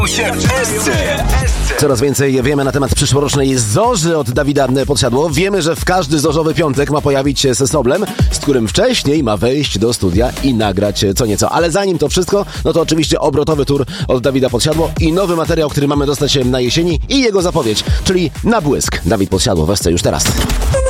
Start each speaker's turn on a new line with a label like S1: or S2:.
S1: Coraz więcej wiemy na temat przyszłorocznej Zorzy od Dawida Podsiadło. Wiemy, że w każdy zorzowy piątek ma pojawić się Soblem, z którym wcześniej ma wejść do studia i nagrać co nieco. Ale zanim to wszystko, no to oczywiście obrotowy tour od Dawida Podsiadło i nowy materiał, który mamy dostać na jesieni i jego zapowiedź, czyli Na błysk. Dawid Podsiadło we scenie już teraz.